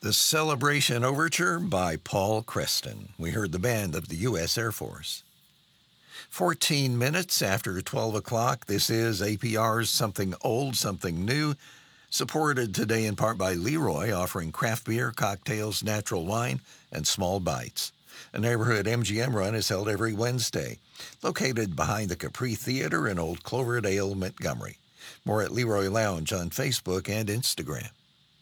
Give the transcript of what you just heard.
The Celebration Overture by Paul Creston. We heard the band of the U.S. Air Force. 14 minutes after 12 o'clock, this is APR's Something Old, Something New, supported today in part by Leroy, offering craft beer, cocktails, natural wine, and small bites. A neighborhood MGM run is held every Wednesday, located behind the Capri Theater in Old Cloverdale, Montgomery. More at Leroy Lounge on Facebook and Instagram.